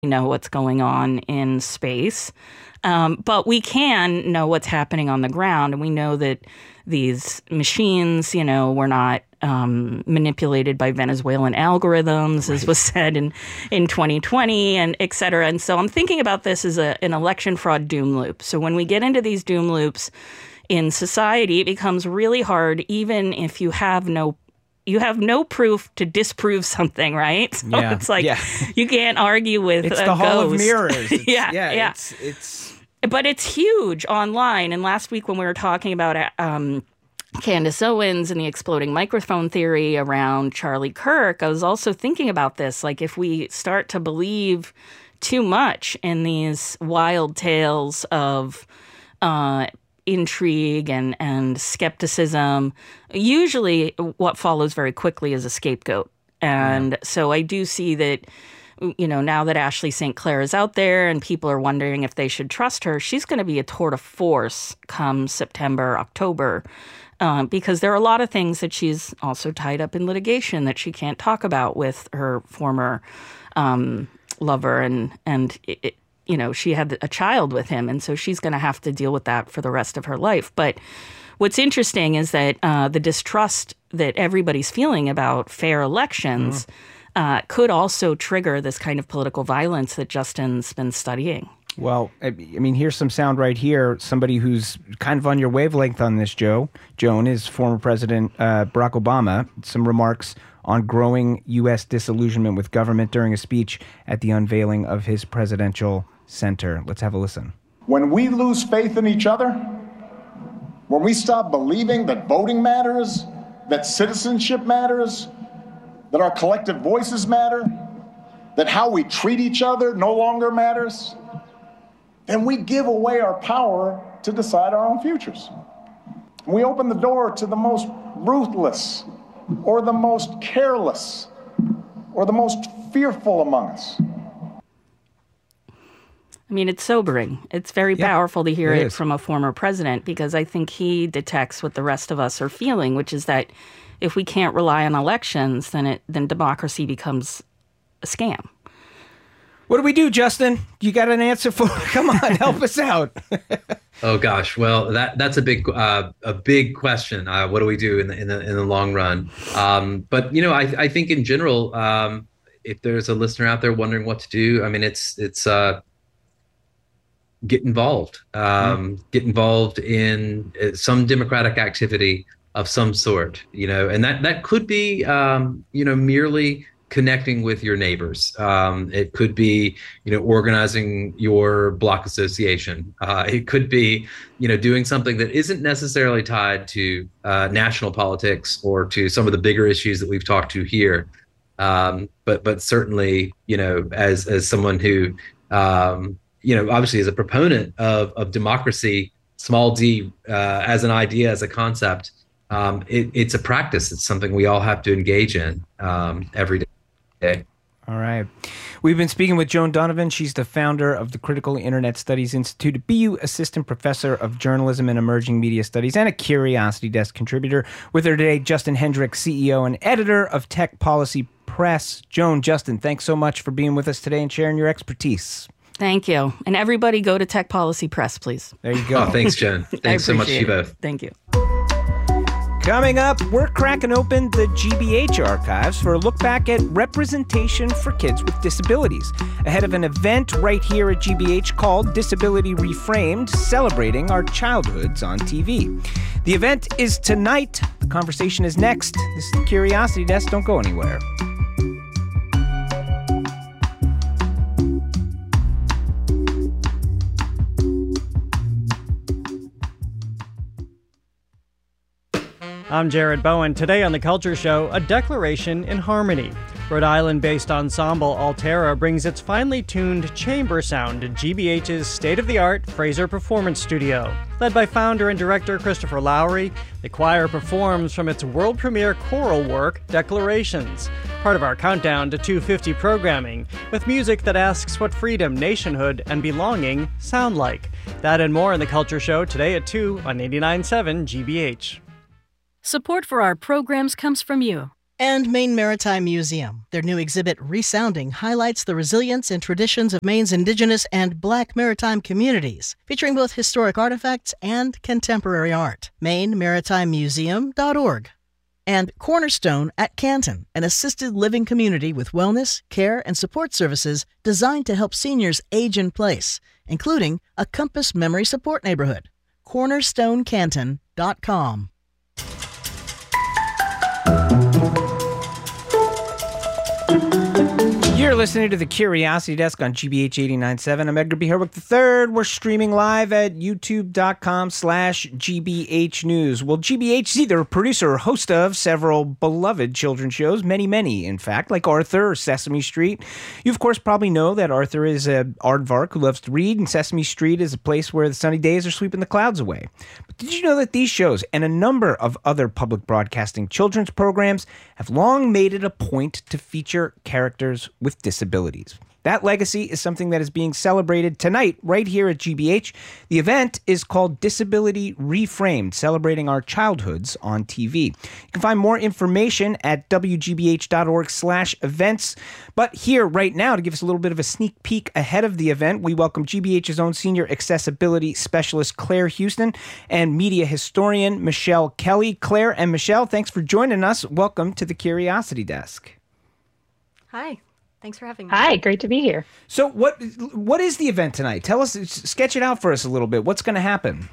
know what's going on in space. But we can know what's happening on the ground. And we know that these machines, were not manipulated by Venezuelan algorithms, as was said in 2020, and et cetera. And so I'm thinking about this as an election fraud doom loop. So when we get into these doom loops in society, it becomes really hard, even if you have no proof to disprove something, right? So it's like you can't argue with it's a the Hall ghost. of Mirrors. It's but it's huge online. And last week when we were talking about Candace Owens and the exploding microphone theory around Charlie Kirk, I was also thinking about this. Like, if we start to believe too much in these wild tales of intrigue and skepticism, usually what follows very quickly is a scapegoat. And so I do see that, now that Ashley St. Clair is out there and people are wondering if they should trust her, she's going to be a tour de force come September, October, because there are a lot of things that she's also tied up in litigation that she can't talk about with her former lover. And she had a child with him. And so she's going to have to deal with that for the rest of her life. But what's interesting is that the distrust that everybody's feeling about fair elections could also trigger this kind of political violence that Justin's been studying. Well, I mean, here's some sound right here. Somebody who's kind of on your wavelength on this, Joan, is former President Barack Obama. Some remarks on growing U.S. disillusionment with government during a speech at the unveiling of his presidential center. Let's have a listen. When we lose faith in each other, when we stop believing that voting matters, that citizenship matters, that our collective voices matter, that how we treat each other no longer matters, then we give away our power to decide our own futures. We open the door to the most ruthless or the most careless or the most fearful among us. I mean, it's sobering. It's very powerful to hear it from a former president, because I think he detects what the rest of us are feeling, which is that if we can't rely on elections, then democracy becomes a scam. What do we do, Justin? You got an answer for? Come on, help us out. Oh gosh, well that's a big question. What do we do in the long run? But I think in general, if there's a listener out there wondering what to do, I mean, it's get involved. Get involved in some democratic activity of some sort. And that could be merely connecting with your neighbors. It could be, organizing your block association. It could be, doing something that isn't necessarily tied to national politics or to some of the bigger issues that we've talked to here. But certainly, as someone who, obviously is a proponent of democracy, small d, as an idea, as a concept, it's a practice. It's something we all have to engage in every day. All right. We've been speaking with Joan Donovan. She's the founder of the Critical Internet Studies Institute, a BU Assistant Professor of Journalism and Emerging Media Studies, and a Curiosity Desk contributor. With her today, Justin Hendricks, CEO and editor of Tech Policy Press. Joan, Justin, thanks so much for being with us today and sharing your expertise. Thank you. And everybody go to Tech Policy Press, please. There you go. Oh, thanks, Jen. Thanks so much to you both. Thank you. Coming up, we're cracking open the GBH archives for a look back at representation for kids with disabilities, ahead of an event right here at GBH called Disability Reframed, celebrating our childhoods on TV. The event is tonight. The conversation is next. This is the Curiosity Desk. Don't go anywhere. I'm Jared Bowen. Today on The Culture Show, a declaration in harmony. Rhode Island-based ensemble Altera brings its finely tuned chamber sound to GBH's state-of-the-art Fraser Performance Studio. Led by founder and director Christopher Lowry, the choir performs from its world premiere choral work, Declarations, part of our countdown to 250 programming, with music that asks what freedom, nationhood, and belonging sound like. That and more in The Culture Show today at 2 on 89.7 GBH. Support for our programs comes from you. And Maine Maritime Museum. Their new exhibit, Resounding, highlights the resilience and traditions of Maine's Indigenous and Black maritime communities, featuring both historic artifacts and contemporary art. MaineMaritimeMuseum.org. And Cornerstone at Canton, an assisted living community with wellness, care, and support services designed to help seniors age in place, including a Compass Memory Support Neighborhood. CornerstoneCanton.com. You're listening to the Curiosity Desk on GBH 89.7. I'm Edgar B. Herwick III. We're streaming live at youtube.com/GBH News. Well, GBH is either a producer or host of several beloved children's shows, many, in fact, like Arthur or Sesame Street. You, of course, probably know that Arthur is an aardvark who loves to read, and Sesame Street is a place where the sunny days are sweeping the clouds away. But did you know that these shows and a number of other public broadcasting children's programs have long made it a point to feature characters with disabilities? That legacy is something that is being celebrated tonight right here at GBH. The event is called Disability Reframed, celebrating our childhoods on TV. You can find more information at wgbh.org/events. But here right now, to give us a little bit of a sneak peek ahead of the event, we welcome GBH's own Senior Accessibility Specialist Claire Houston and media historian Michelle Kelly. Claire and Michelle, thanks for joining us. Welcome to the Curiosity Desk. Hi. Thanks for having me. Hi, great to be here. So what is the event tonight? Tell us, sketch it out for us a little bit. What's going to happen?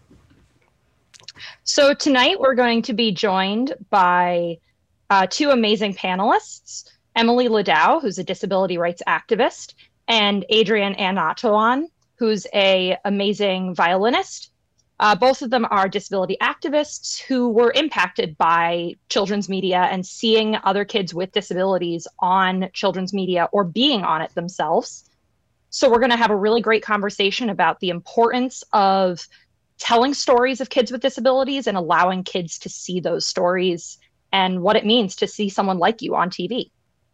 So tonight we're going to be joined by two amazing panelists, Emily Ladau, who's a disability rights activist, and Adrienne Anatoan, who's an amazing violinist. Both of them are disability activists who were impacted by children's media and seeing other kids with disabilities on children's media or being on it themselves. So we're going to have a really great conversation about the importance of telling stories of kids with disabilities and allowing kids to see those stories and what it means to see someone like you on TV.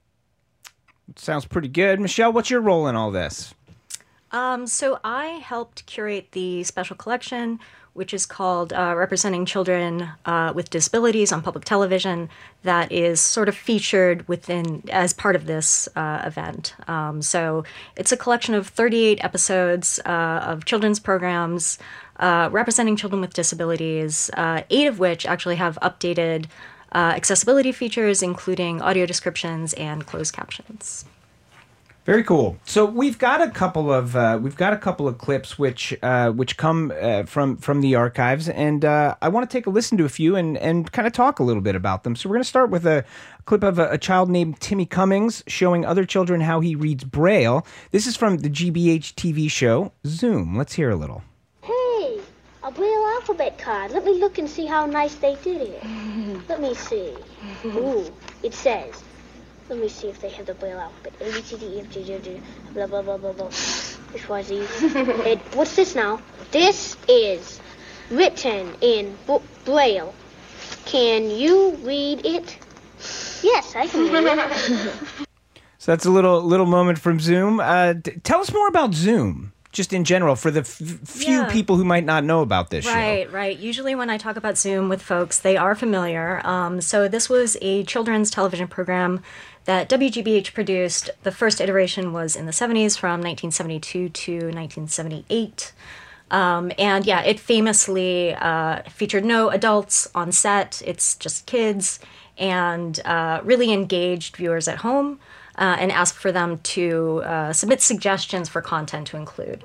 Sounds pretty good. Michelle, what's your role in all this? So I helped curate the special collection, which is called Representing Children with Disabilities on Public Television, that is sort of featured as part of this event. So it's a collection of 38 episodes of children's programs representing children with disabilities, 8 of which actually have updated accessibility features, including audio descriptions and closed captions. Very cool. So we've got a couple of clips which come from the archives, and I want to take a listen to a few and kind of talk a little bit about them. So we're going to start with a clip of a child named Timmy Cummings showing other children how he reads Braille. This is from the GBH TV show Zoom. Let's hear a little. Hey, a Braille alphabet card. Let me look and see how nice they did it. Let me see. Ooh, it says. Let me see if they have the Braille alphabet. A, B, C, D, E, F, G, H, I, J, blah, blah, blah, blah, blah. X, Y, Z. What's this now? This is written in Braille. Can you read it? Yes, I can read it. So that's a little moment from Zoom. Tell us more about Zoom, just in general, for the few people who might not know about this show. Right. Usually when I talk about Zoom with folks, they are familiar. So this was a children's television program that WGBH produced. The first iteration was in the 70s, from 1972 to 1978. And yeah, it famously featured no adults on set. It's just kids, and really engaged viewers at home and asked for them to submit suggestions for content to include.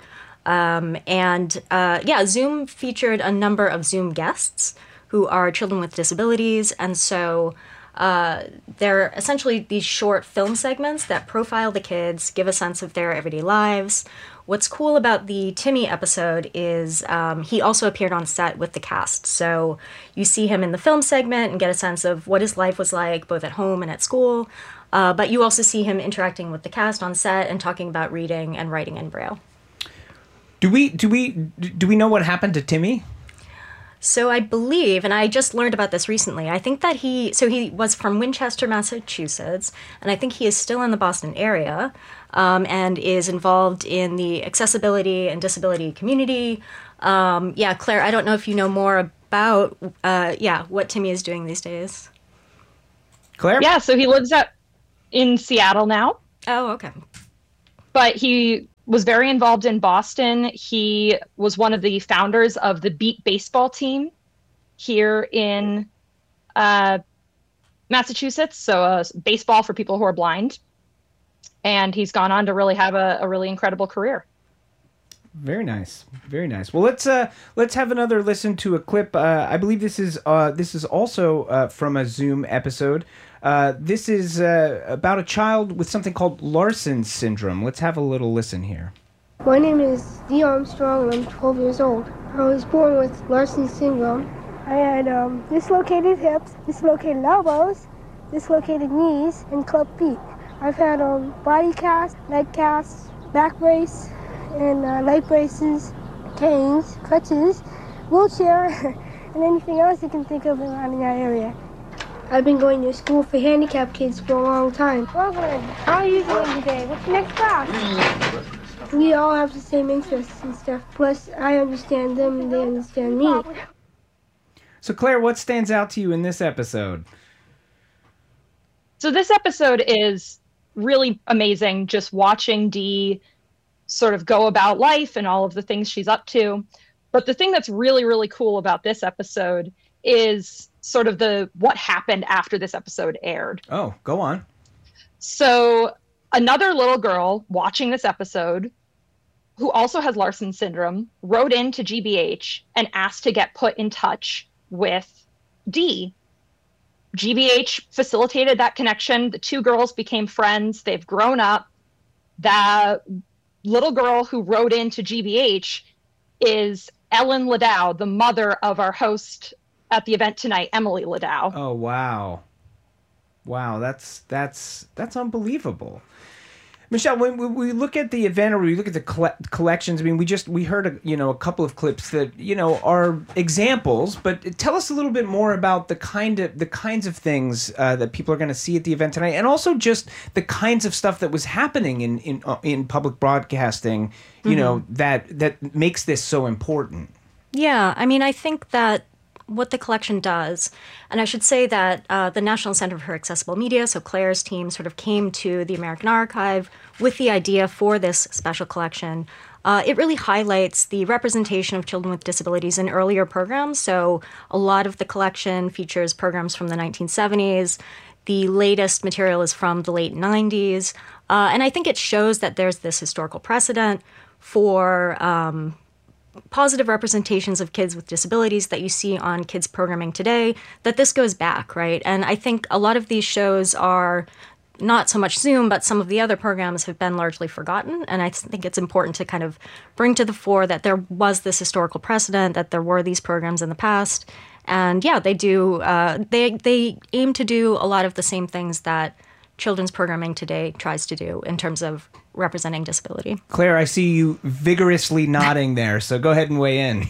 Zoom featured a number of Zoom guests who are children with disabilities, and so they're essentially these short film segments that profile the kids, give a sense of their everyday lives. What's cool about the Timmy episode is he also appeared on set with the cast. So you see him in the film segment and get a sense of what his life was like, both at home and at school. But you also see him interacting with the cast on set and talking about reading and writing in Braille. Do we know what happened to Timmy? So I believe, and I just learned about this recently, I think that he was from Winchester, Massachusetts, and I think he is still in the Boston area, and is involved in the accessibility and disability community. Claire, I don't know if you know more about, what Timmy is doing these days. Claire? Yeah, so he lives in Seattle now. Oh, okay. But he was very involved in Boston. He was one of the founders of the Beat baseball team here in Massachusetts. So baseball for people who are blind. And he's gone on to really have a really incredible career. Very nice, very nice. Well, let's have another listen to a clip. I believe this is also from a Zoom episode. This is about a child with something called Larsen syndrome. Let's have a little listen here. My name is Dee Armstrong, and I'm 12 years old. I was born with Larsen syndrome. I had dislocated hips, dislocated elbows, dislocated knees, and clubbed feet. I've had body cast, leg casts, back brace, and leg braces, canes, crutches, wheelchair, and anything else you can think of around in that area. I've been going to school for handicapped kids for a long time. Roland, how are you doing today? What's your next class? We all have the same interests and stuff. Plus, I understand them and they understand me. So, Claire, what stands out to you in this episode? So this episode is really amazing, just watching Dee sort of go about life and all of the things she's up to. But the thing that's really, really cool about this episode is sort of what happened after this episode aired. Oh, go on. So another little girl watching this episode who also has Larsen syndrome wrote into GBH and asked to get put in touch with Dee. GBH facilitated that connection. The two girls became friends. They've grown up. That little girl who wrote into GBH is Ellen Ladow, the mother of our host at the event tonight, Emily Ladow. Oh, wow. Wow, that's unbelievable. Michelle, when we look at the event or we look at the collections, I mean, we heard a couple of clips that are examples, but tell us a little bit more about the kinds of things that people are going to see at the event tonight, and also just the kinds of stuff that was happening in public broadcasting, that makes this so important. Yeah, I mean, I think that what the collection does, and I should say that the National Center for Accessible Media, so Claire's team, sort of came to the American Archive with the idea for this special collection. It really highlights the representation of children with disabilities in earlier programs. So a lot of the collection features programs from the 1970s. The latest material is from the late 90s. And I think it shows that there's this historical precedent for positive representations of kids with disabilities that you see on kids programming today, that this goes back, right? And I think a lot of these shows are not so much Zoom, but some of the other programs have been largely forgotten. And I think it's important to kind of bring to the fore that there was this historical precedent, that there were these programs in the past. And yeah, they do, they aim to do a lot of the same things that children's programming today tries to do in terms of representing disability. Claire, I see you vigorously nodding there, so go ahead and weigh in.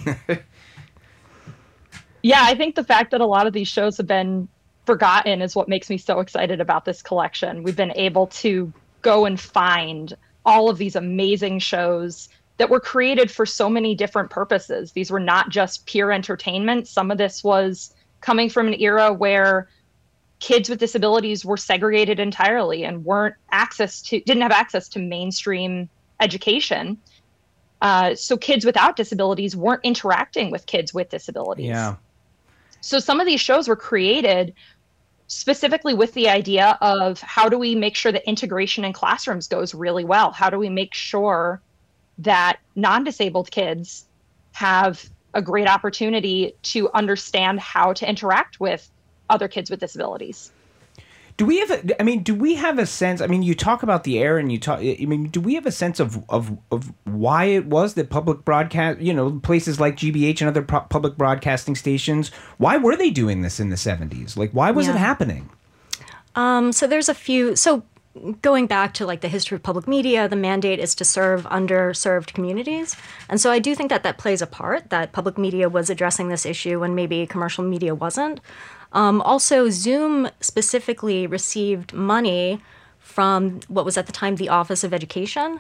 Yeah, I think the fact that a lot of these shows have been forgotten is what makes me so excited about this collection. We've been able to go and find all of these amazing shows that were created for so many different purposes. These were not just pure entertainment. Some of this was coming from an era where kids with disabilities were segregated entirely and didn't have access to mainstream education. So kids without disabilities weren't interacting with kids with disabilities. Yeah. So some of these shows were created specifically with the idea of how do we make sure that integration in classrooms goes really well? How do we make sure that non-disabled kids have a great opportunity to understand how to interact with other kids with disabilities? Do we have a sense, you talk about the air and do we have a sense of why it was that public broadcast, places like GBH and other public broadcasting stations, why were they doing this in the 70s? Like, why was it happening? So there's a few, going back to like the history of public media, the mandate is to serve underserved communities. And so I do think that plays a part, that public media was addressing this issue when maybe commercial media wasn't. Also, Zoom specifically received money from what was at the time the Office of Education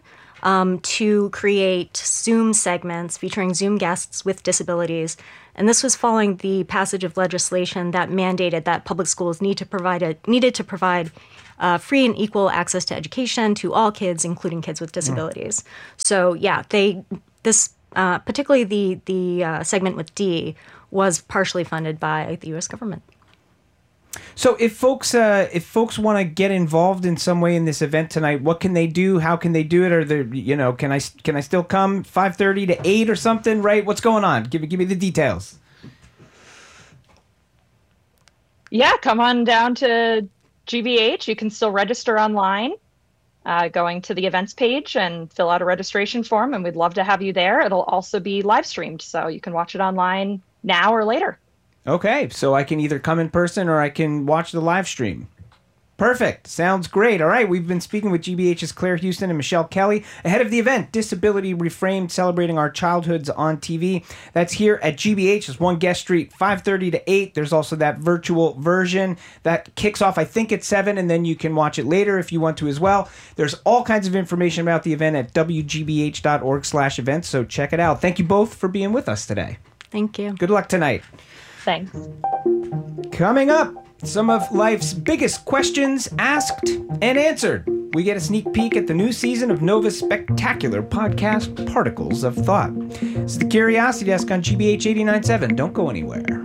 to create Zoom segments featuring Zoom guests with disabilities. And this was following the passage of legislation that mandated that public schools needed to provide free and equal access to education to all kids, including kids with disabilities. So yeah, particularly the segment with D was partially funded by the U.S. government. So if folks want to get involved in some way in this event tonight, what can they do? How can they do it? Or can I still come 5:30 to 8 or something? Right? What's going on? Give me the details. Yeah, come on down to GBH. You can still register online, going to the events page and fill out a registration form, and we'd love to have you there. It'll also be live streamed, so you can watch it online now or later. Okay, so I can either come in person or I can watch the live stream. Perfect. Sounds great. All right, we've been speaking with GBH's Claire Houston and Michelle Kelly ahead of the event, Disability Reframed, Celebrating Our Childhoods on TV. That's here at GBH. It's One Guest Street, 5:30 to 8. There's also that virtual version that kicks off, I think, at 7, and then you can watch it later if you want to as well. There's all kinds of information about the event at wgbh.org/events, so check it out. Thank you both for being with us today. Thank you. Good luck tonight. Thanks. Coming up, some of life's biggest questions asked and answered. We get a sneak peek at the new season of Nova's spectacular podcast, Particles of Thought. It's the Curiosity Desk on GBH 89.7. Don't go anywhere.